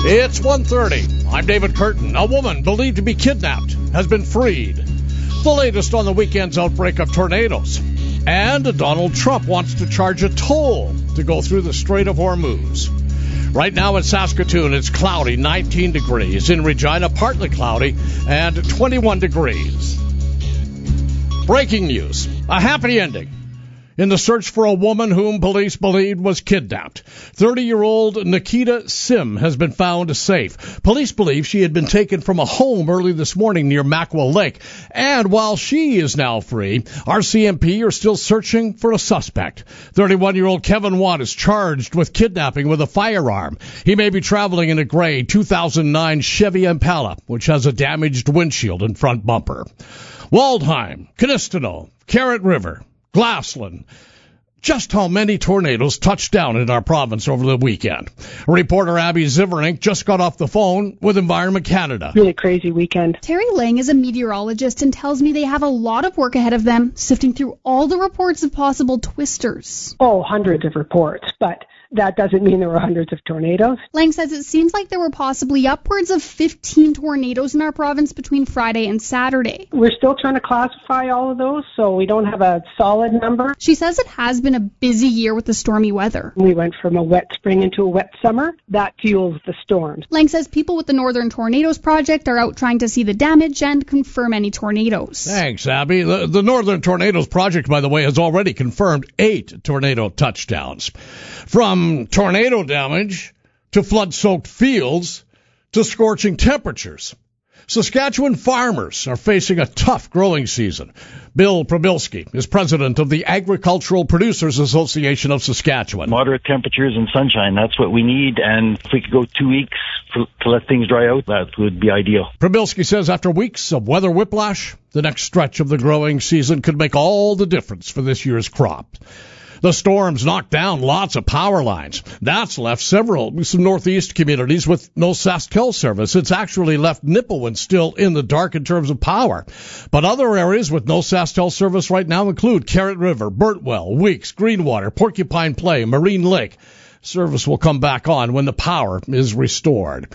It's 1:30. I'm David Curtin. A woman believed to be kidnapped has been freed. The latest on the weekend's outbreak of tornadoes. And Donald Trump wants to charge a toll to go through the Strait of Hormuz. Right now in Saskatoon, it's cloudy, 19 degrees. In Regina, partly cloudy, and 21 degrees. Breaking news. A happy ending in the search for a woman whom police believed was kidnapped. 30-year-old Nikita Sim has been found safe. Police believe she had been taken from a home early this morning near Mackwell Lake. And while she is now free, RCMP are still searching for a suspect. 31-year-old Kevin Watt is charged with kidnapping with a firearm. He may be traveling in a gray 2009 Chevy Impala, which has a damaged windshield and front bumper. Waldheim, Canistino, Carrot River, Glassland. Just how many tornadoes touched down in our province over the weekend? Reporter Abby Ziverink just got off the phone with Environment Canada. Really crazy weekend. Terry Lang is a meteorologist and tells me they have a lot of work ahead of them, sifting through all the reports of possible twisters. Oh, hundreds of reports, but that doesn't mean there were hundreds of tornadoes. Lang says it seems like there were possibly upwards of 15 tornadoes in our province between Friday and Saturday. We're still trying to classify all of those, so we don't have a solid number. She says it has been a busy year with the stormy weather. We went from a wet spring into a wet summer. That fuels the storms. Lang says people with the Northern Tornadoes Project are out trying to see the damage and confirm any tornadoes. Thanks, Abby. The Northern Tornadoes Project, by the way, has already confirmed 8 tornado touchdowns. From tornado damage to flood-soaked fields to scorching temperatures. Saskatchewan farmers are facing a tough growing season. Bill Probilski is president of the Agricultural Producers Association of Saskatchewan. Moderate temperatures and sunshine, that's what we need. And if we could go 2 weeks to let things dry out, that would be ideal. Probilski says after weeks of weather whiplash, the next stretch of the growing season could make all the difference for this year's crop. The storms knocked down lots of power lines. That's left some northeast communities with no SaskTel service. It's actually left Nipawin still in the dark in terms of power. But other areas with no SaskTel service right now include Carrot River, Burtwell, Weeks, Greenwater, Porcupine Play, Marine Lake. Service will come back on when the power is restored.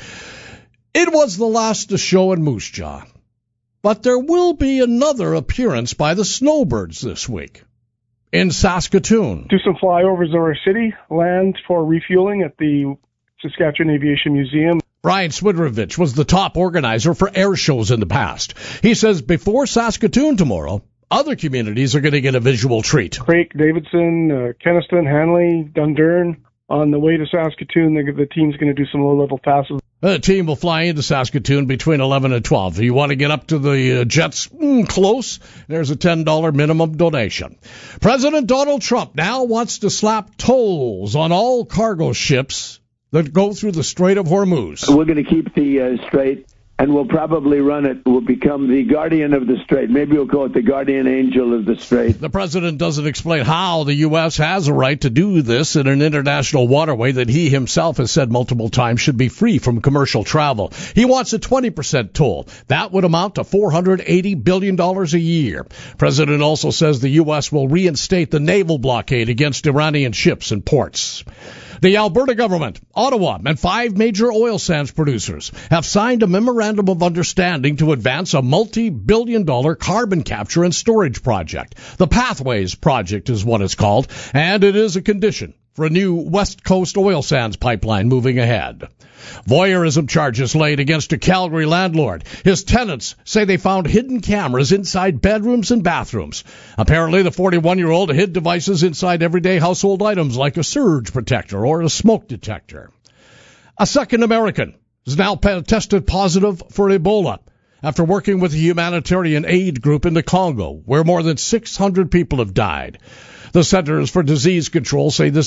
It was the last show in Moose Jaw. But there will be another appearance by the Snowbirds this week. In Saskatoon. Do some flyovers of our city, land for refueling at the Saskatchewan Aviation Museum. Brian Swidrovich was the top organizer for air shows in the past. He says before Saskatoon tomorrow, other communities are going to get a visual treat. Craik, Davidson, Kenaston, Hanley, Dundurn. On the way to Saskatoon, the team's going to do some low-level passes. The team will fly into Saskatoon between 11 and 12. If you want to get up to the Jets close, there's a $10 minimum donation. President Donald Trump now wants to slap tolls on all cargo ships that go through the Strait of Hormuz. We're going to keep the strait, and we'll probably run it. We'll become the guardian of the strait. Maybe we'll call it the guardian angel of the strait. The president doesn't explain how the U.S. has a right to do this in an international waterway that he himself has said multiple times should be free from commercial travel. He wants a 20% toll. That would amount to $480 billion a year. President also says the U.S. will reinstate the naval blockade against Iranian ships and ports. The Alberta government, Ottawa, and 5 major oil sands producers have signed a memorandum of understanding to advance a multi-billion-dollar carbon capture and storage project. The Pathways Project is what it's called, and it is a condition for a new West Coast oil sands pipeline moving ahead. Voyeurism charges laid against a Calgary landlord. His tenants say they found hidden cameras inside bedrooms and bathrooms. Apparently, the 41-year-old hid devices inside everyday household items like a surge protector or a smoke detector. A second American is now tested positive for Ebola after working with a humanitarian aid group in the Congo, where more than 600 people have died. The Centers for Disease Control say this